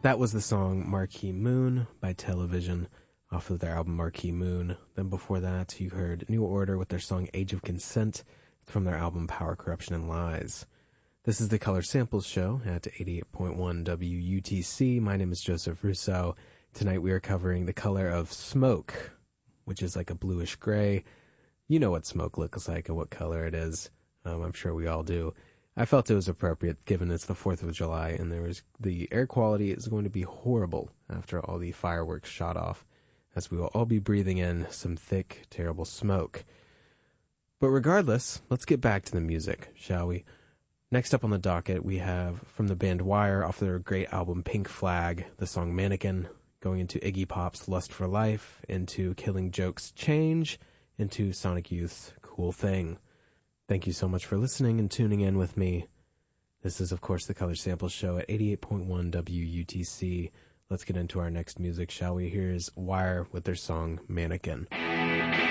That was the song Marquee Moon by Television off of their album Marquee Moon. Then before that, you heard New Order with their song Age of Consent from their album Power, Corruption, and Lies. This is the Color Samples Show at 88.1 WUTC. My name is Joseph Russo. Tonight we are covering the color of smoke, which is like a bluish gray. You know what smoke looks like and what color it is. I'm sure we all do. I felt it was appropriate given it's the 4th of July and the air quality is going to be horrible after all the fireworks shot off, as we will all be breathing in some thick, terrible smoke. But regardless, let's get back to the music, shall we? Next up on the docket, we have from the band Wire off their great album Pink Flag, the song Mannequin, going into Iggy Pop's Lust for Life, into Killing Joke's Change, into Sonic Youth's Cool Thing. Thank you so much for listening and tuning in with me. This is, of course, the Color Sample Show at 88.1 WUTC. Let's get into our next music, shall we? Here's Wire with their song Mannequin.